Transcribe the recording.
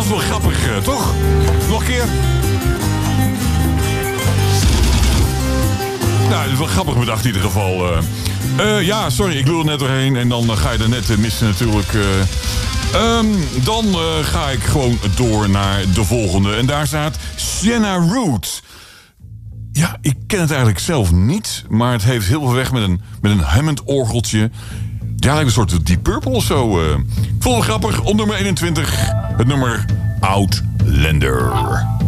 wel grappig, toch? Nog een keer. Nou, het is wel grappig bedacht in ieder geval. Ja, sorry, ik lul er net doorheen. En dan ga je er net missen natuurlijk. Dan ga ik gewoon door naar de volgende. En daar staat Sienna Root. Ja, ik ken het eigenlijk zelf niet. Maar het heeft heel veel weg met een Hammond-orgeltje. Ja, lijkt een soort Deep Purple of zo. Ik vond het grappig. Op nummer 21, het nummer Outlander.